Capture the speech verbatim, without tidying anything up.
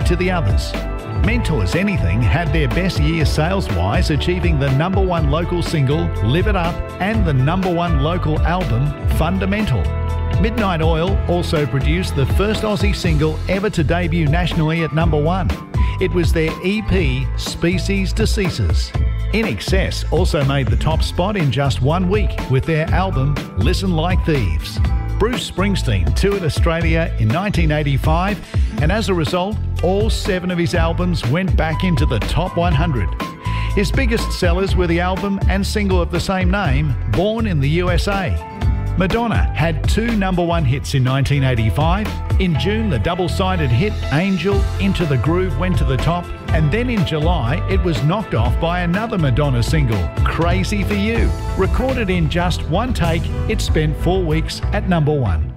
to the others. Mentors Anything had their best year sales-wise, achieving the number one local single, Live It Up, and the number one local album, Fundamental. Midnight Oil also produced the first Aussie single ever to debut nationally at number one. It was their E P, Species Deceases. In Excess also made the top spot in just one week with their album, Listen Like Thieves. Bruce Springsteen toured Australia in nineteen eighty-five, and as a result, all seven of his albums went back into the top one hundred. His biggest sellers were the album and single of the same name, Born in the U S A. Madonna had two number one hits in nineteen eighty-five. In June, the double-sided hit Angel, Into the Groove went to the top, and then in July, it was knocked off by another Madonna single, Crazy for You. Recorded in just one take, it spent four weeks at number one.